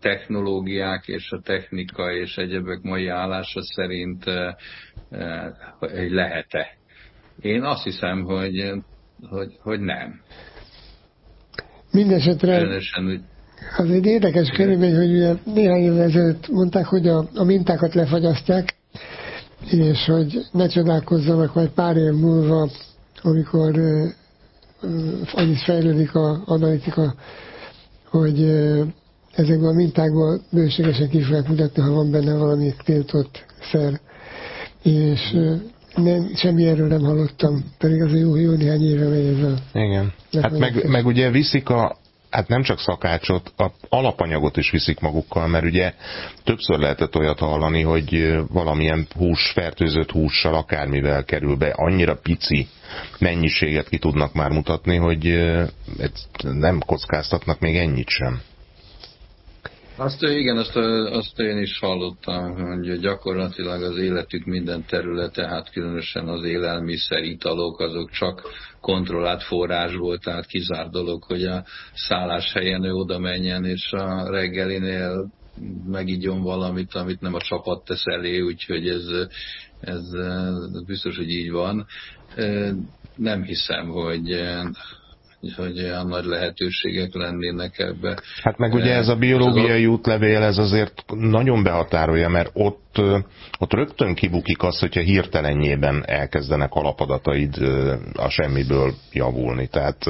technológiák és a technika és egyebek mai állása szerint lehet-e. Én azt hiszem, hogy nem. Mindenesetre az egy érdekes körülmény, hogy ugye néhány évvel ezelőtt mondták, hogy a mintákat lefagyasztják, és hogy ne csodálkozzanak majd pár év múlva, amikor annyit fejlődik az analitika, hogy ezekben a mintákban bőségesen ki fogják mutatni, ha van benne valami tiltott szer. És semmi erről nem hallottam, pedig az jó néhány éve megy ez a... Igen. Hát meg ugye viszik hát nem csak szakácsot, a alapanyagot is viszik magukkal, mert ugye többször lehetett olyat hallani, hogy valamilyen fertőzött hússal, akármivel kerül be, annyira pici mennyiséget ki tudnak már mutatni, hogy nem kockáztatnak még ennyit sem. Azt én is hallottam, hogy gyakorlatilag az életük minden területe, hát különösen az élelmiszer, italok, azok csak kontrollált forrásból, tehát kizárt dolog, hogy a szálláshelyen ő oda menjen, és a reggelinél megigyon valamit, amit nem a csapat tesz elé, úgyhogy ez biztos, hogy így van. Nem hiszem, hogy olyan nagy lehetőségek lennének ebbe. Hát meg ugye ez a biológiai útlevél, ez azért nagyon behatárolja, mert ott rögtön kibukik az, hogyha hirtelenjében elkezdenek alapadataid a semmiből javulni. Tehát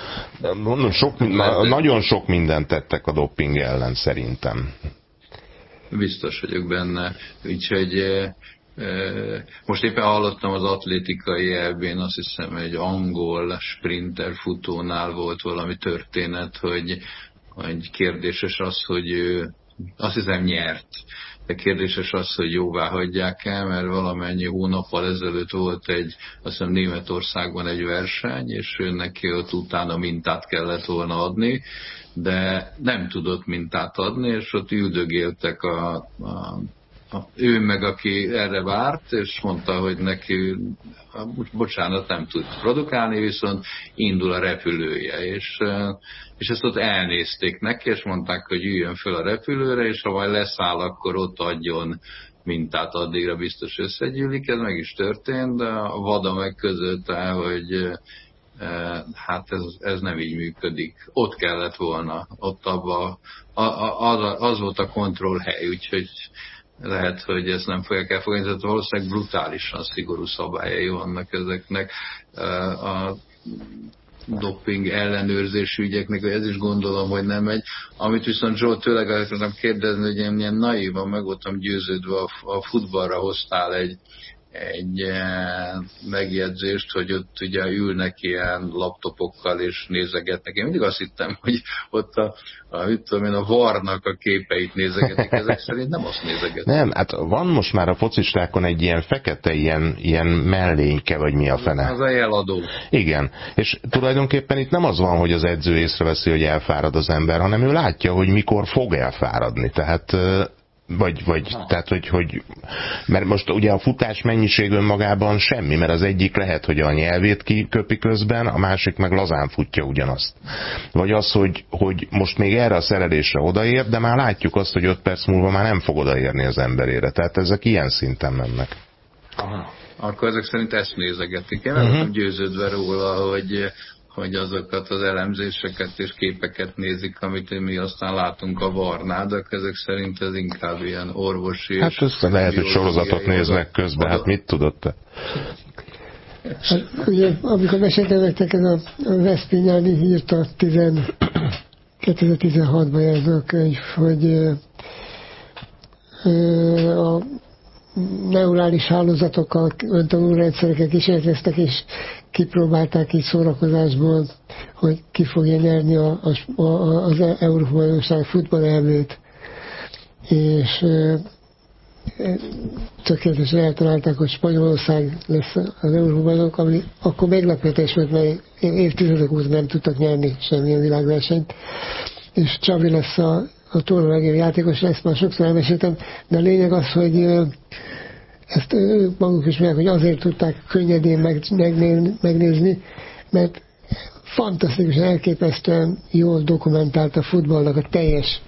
nagyon sok mindent tettek a doping ellen szerintem. Biztos vagyok benne. Úgyhogy most éppen hallottam az atlétikai EB-n, azt hiszem egy angol sprinter futónál volt valami történet, hogy kérdéses az, hogy ő azt hiszem nyert. De kérdéses az, hogy jóvá hagyják el, mert valamennyi hónappal ezelőtt volt azt hiszem Németországban egy verseny, és ő neki ott utána mintát kellett volna adni, de nem tudott mintát adni, és ott üldögéltek ő meg, aki erre várt, és mondta, hogy neki, bocsánat, nem tud produkálni, viszont indul a repülője, és ezt ott elnézték neki, és mondták, hogy üljön föl a repülőre, és ha majd leszáll, akkor ott adjon mintát, addigra biztos összegyűlik, ez meg is történt, de a VADA meg közölte, hogy hát ez nem így működik. Ott kellett volna, ott az volt a kontrollhely, úgyhogy lehet, hogy ezt nem fogják elfogadni, tehát valószínűleg brutálisan szigorú szabályai vannak ezeknek a doping ellenőrzési ügyeknek, ez is gondolom, hogy nem megy. Amit viszont Joe tőleg akartam kérdezni, hogy én ilyen naívan meg voltam győződve, a futballra hoztál egy megjegyzést, hogy ott ugye ülnek ilyen laptopokkal és nézegetnek. Én mindig azt hittem, hogy ott a VAR-nak a képeit nézegetik, ezek szerint nem azt nézegetik. Nem, hát van most már a focistákon egy ilyen fekete, ilyen mellényke, vagy mi a fene. Az a jeladó. Igen, és tulajdonképpen itt nem az van, hogy az edző észreveszi, hogy elfárad az ember, hanem ő látja, hogy mikor fog elfáradni. Tehát tehát, hogy mert most ugye a futás mennyiség önmagában semmi, mert az egyik lehet, hogy a nyelvét kiköpi közben, a másik meg lazán futja ugyanazt. Vagy az, hogy most még erre a szerelésre odaér, de már látjuk azt, hogy 5 perc múlva már nem fog odaérni az emberére. Tehát ezek ilyen szinten mennek. Aha. Akkor ezek szerint ezt nézegetik. Én nem vagyok győződve róla, hogy azokat az elemzéseket és képeket nézik, amit mi aztán látunk a VAR-nál, de ezek szerint ez inkább ilyen orvosi. Hát ezt lehet, hogy sorozatot néznek közben, hát mit tudott te? Hát, ugye, amikor meséltem nektek, ez a Veszprémjáni írta 2016-ban ez a könyv, hogy a neurális hálózatokkal, öntanulrendszerekkel kísérleteztek, és kipróbálták így szórakozásból, hogy ki fogja nyerni az Európa-bajnokság futball-EB-t. És tökéletesen eltalálták, hogy Spanyolország lesz az Európa-bajnok, ami akkor meglepetés volt, mert évtizedek óta nem tudtak nyerni semmilyen világversenyt. És Csabi lesz a torna legjobb játékos, ezt már sokszor elmeséltem, de a lényeg az, hogy ezt ők maguk is meg, hogy azért tudták könnyedén megnézni, mert fantasztikusan, elképesztően jól dokumentált a futballnak a teljes